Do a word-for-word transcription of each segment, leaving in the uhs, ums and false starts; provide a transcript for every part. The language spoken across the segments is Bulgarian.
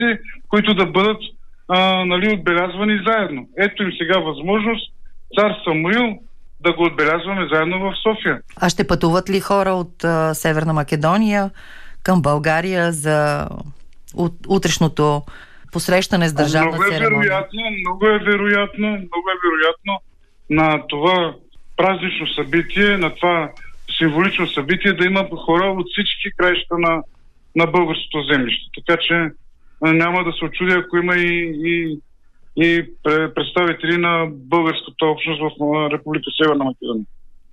царствености, които да бъдат а, нали, отбелязвани заедно. Ето им сега възможност цар Самуил да го отбелязваме заедно в София. А ще пътуват ли хора от а, Северна Македония към България за ут, утрешното посрещане с държавна много е церемония? Вероятно, много е вероятно, много е вероятно на това празнично събитие, на това символично събитие да има хора от всички краища на, на българското землище. Така че няма да се очудя, ако има и, и, и представители на българската общност в Република Северна Македония.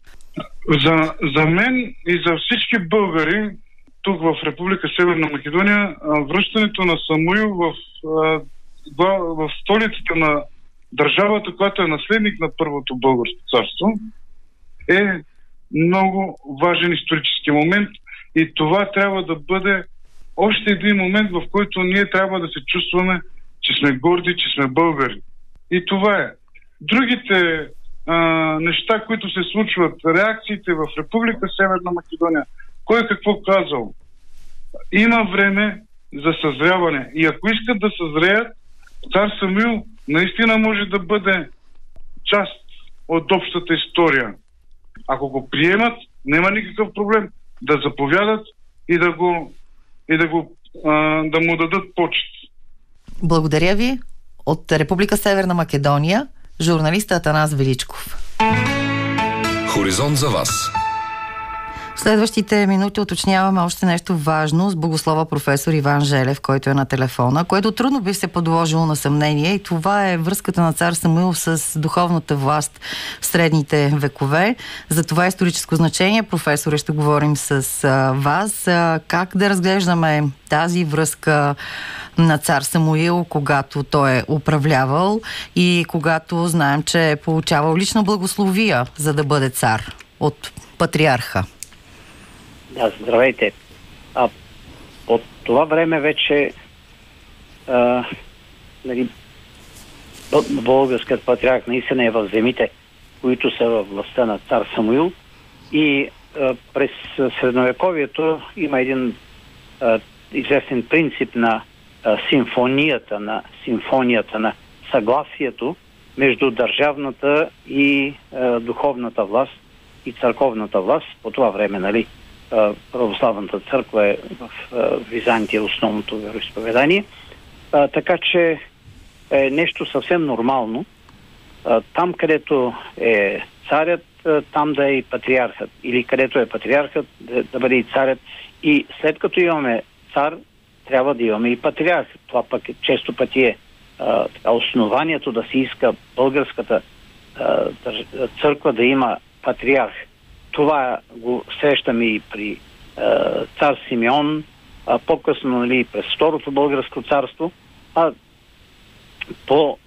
За, за мен и за всички българи тук в Република Северна Македония, връщането на Самуил в, в столицата на държавата, която е наследник на първото българско царство, е много важен исторически момент и това трябва да бъде още един момент, в който ние трябва да се чувстваме, че сме горди, че сме българи. И това е. Другите а, неща, които се случват, реакциите в Република Северна Македония, кой какво казал, има време за съзряване. И ако искат да съзреят, цар Самуил наистина може да бъде част от общата история. Ако го приемат, няма никакъв проблем да заповядат и да го и да го а, да му дадат почет. Благодаря ви. От Република Северна Македония, журналист Атанас Величков. Хоризонт за вас. В следващите минути уточняваме още нещо важно с богослова професор Иван Желев, който е на телефона, което трудно би се подложило на съмнение, и това е връзката на цар Самуил с духовната власт в средните векове. За това историческо значение, професоре, ще говорим с а, вас. А, как да разглеждаме тази връзка на цар Самуил, когато той е управлявал и когато знаем, че е получавал лична благословия, за да бъде цар от патриарха? Да, здравейте. А от това време вече а, нали, българският патриарх наистина е в земите, които са във властта на цар Самуил, и а, през средновековието има един а, известен принцип на а, симфонията, на симфонията на съгласието между държавната и а, духовната власт и църковната власт. По това време, нали, православната църква е в Византия основното вероизповедание. А, така че е нещо съвсем нормално. А, там, където е царят, там да е и патриархът. Или където е патриархът, да, да бъде и царят. И след като имаме цар, трябва да имаме и патриарх. Това пък често пъти е а, така, основанието да се иска българската а, църква да има патриарх. Това го срещаме и при е, цар Симеон, а по-късно, нали, през Второто българско царство. А по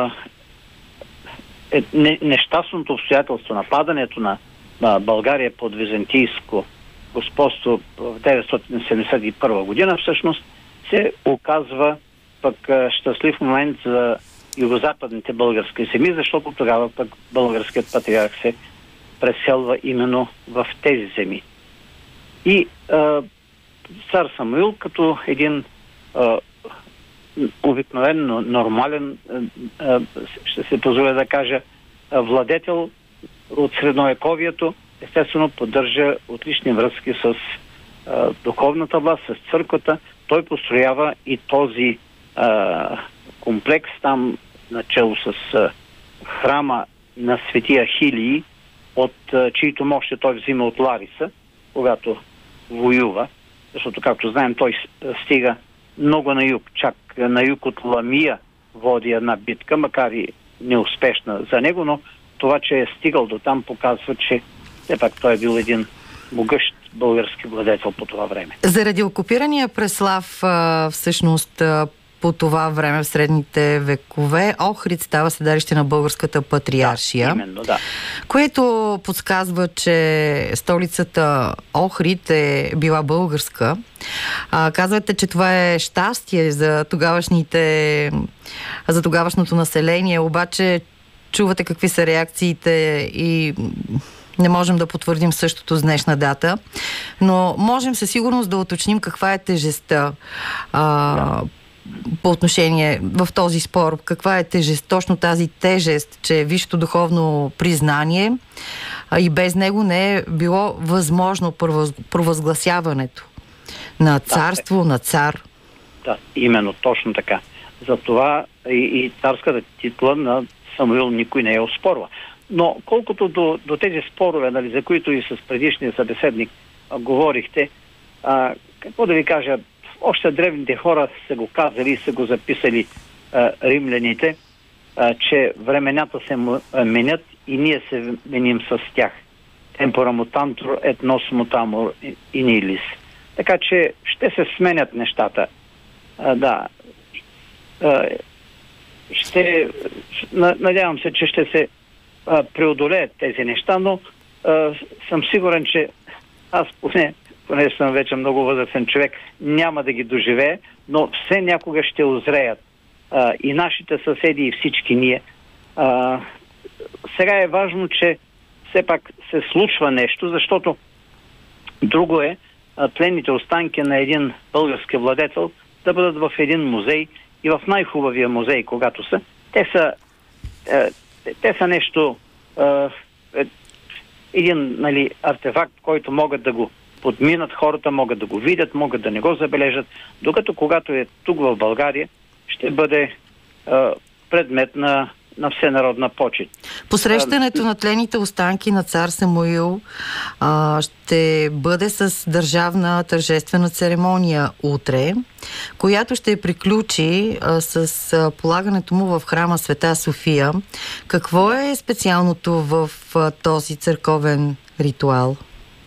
е, не, нещастното обстоятелство на падането на, на България под византийско господство в деветстотин седемдесет и първа година всъщност се оказва пък щастлив момент за югозападните български земи, защото тогава пък българският патриарх се преселва именно в тези земи. И а, цар Самуил, като един а, обикновено нормален, а, ще се позволя да кажа, владетел от средновековието, естествено поддържа отлични връзки с а, духовната власт, с църквата. Той построява и този а, комплекс там, начало с а, храма на светия Хилии, от чието мощи той взима от Лариса, когато воюва, защото, както знаем, той стига много на юг, чак на юг от Ламия води една битка, макар и неуспешна за него, но това, че е стигал до там, показва, че все пак той е бил един могъщ български владетел по това време. Заради окупирания Преслав, всъщност, по това време в средните векове, Охрид става седалище на българската патриаршия. Да, именно, да. Което подсказва, че столицата Охрид е била българска. А, казвате, че това е щастие за тогавашните, за тогавашното население, обаче чувате какви са реакциите и не можем да потвърдим същото с днешна дата, но можем със сигурност да уточним каква е тежестта. А, да. по отношение в този спор? Каква е тежест, точно тази тежест, че висшето духовно признание а, и без него не е било възможно провъзгласяването на царство, да, на цар? Да, именно, точно така. Затова и, и царската титла на Самуил никой не я оспорва. Но колкото до, до тези спорове, нали, за които и с предишния събеседник а, говорихте, а, какво да ви кажа, още древните хора са го казали и са го записали а, римляните, а, че времената се менят и ние се меним с тях. Темпора мутантур et nos mutamur in illis. Така че ще се сменят нещата. А, да. А, ще, надявам се, че ще се а, преодолеят тези неща, но а, съм сигурен, че аз поне, поне съм вече много възрастен човек, няма да ги доживее, но все някога ще озреят. А, и нашите съседи, и всички ние. А, сега е важно, че все пак се случва нещо, защото друго е а, пленните останки на един български владетел да бъдат в един музей и в най-хубавия музей, когато са. Те са, е, те са нещо, е, един, нали, артефакт, който могат да го подминат хората, могат да го видят, могат да не го забележат, докато когато е тук в България, ще бъде е, предмет на на всенародна почет. Посрещането на тлените останки на цар Самуил а, ще бъде с държавна тържествена церемония утре, която ще приключи а, с а, полагането му в храма Света София. Какво е специалното в а, този църковен ритуал?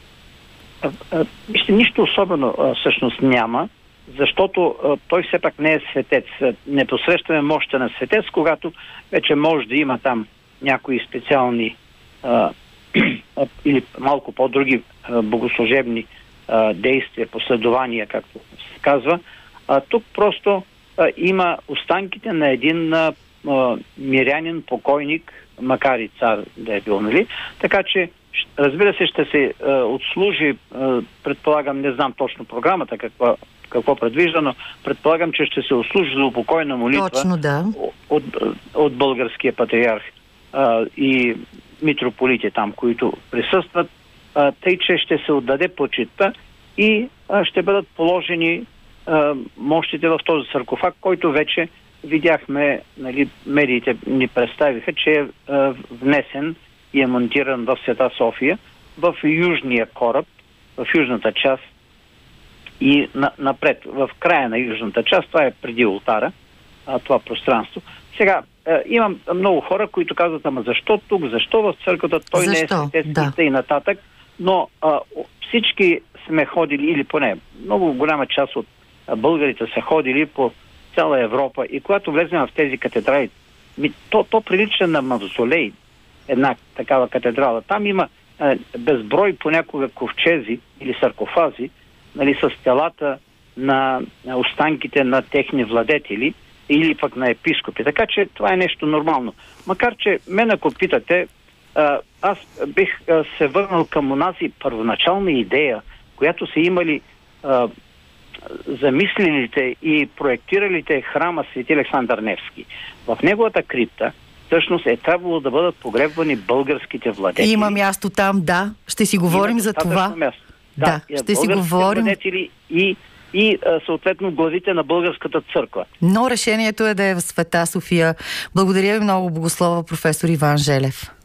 Вижте, нищо особено а, всъщност няма, защото а, той все пак не е светец. Не посрещаме мощта на светец, когато вече може да има там някои специални а, или малко по-други а, богослужебни а, действия, последования, както се казва. А, тук просто а, има останките на един а, мирянин, покойник, макар и цар да е бил, нали? Така че, разбира се, ще се а, отслужи, а, предполагам, не знам точно програмата, каква какво предвижда, но предполагам, че ще се отслужи за упокойна молитва. Точно, да. от, от българския патриарх а, и митрополите там, които присъстват, а, тъй, че ще се отдаде почитта и а, ще бъдат положени а, мощите в този саркофаг, който вече видяхме, нали, медиите ни представиха, че е а, внесен и е монтиран в Света София, в южния кораб, в южната част и на, напред, в края на южната част, това е преди ултара, а, това пространство. Сега, е, имам много хора, които казват, ама защо тук, защо в църквата, той защо? Не е светец, да. И нататък, но а, всички сме ходили, или поне много голяма част от а, българите са ходили по цяла Европа и когато влезем в тези катедрали, ми, то, то прилича на мавзолей, една такава катедрала. Там има а, безброй понякога ковчези или саркофази, нали, с телата на останките на техни владетели или пък на епископи. Така че това е нещо нормално. Макар че мен, ако питате, аз бих се върнал към онази първоначална идея, която са имали замислилите и проектиралите храма Свети Александър Невски. В неговата крипта всъщност е трябвало да бъдат погребвани българските владетели. Има място там, да. Ще си говорим за това. Място. Да, да, ще си говорим. И, и съответно главите на българската църква. Но решението е да е в Света София. Благодаря ви много, богослова професор Иван Желев.